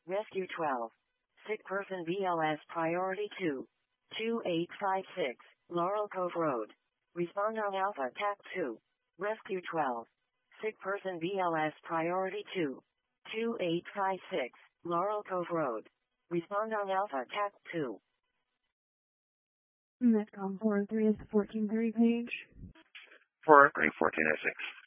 Rescue 12. Sick person BLS priority 2. 2856, Laurel Cove Road. Respond on Alpha TAC 2. Rescue 12. Sick person BLS priority 2. 2856, Laurel Cove Road. Respond on Alpha TAC 2. Metcom 403 is the 1430 page. 403 1406.